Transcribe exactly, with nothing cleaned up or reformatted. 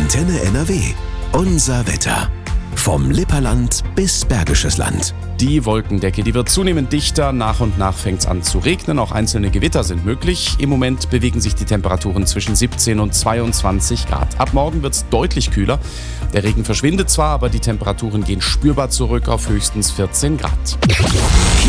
Antenne N R W. Unser Wetter. Vom Lipperland bis Bergisches Land. Die Wolkendecke, die wird zunehmend dichter. Nach und nach fängt es an zu regnen. Auch einzelne Gewitter sind möglich. Im Moment bewegen sich die Temperaturen zwischen siebzehn und zweiundzwanzig Grad. Ab morgen wird es deutlich kühler. Der Regen verschwindet zwar, aber die Temperaturen gehen spürbar zurück auf höchstens vierzehn Grad.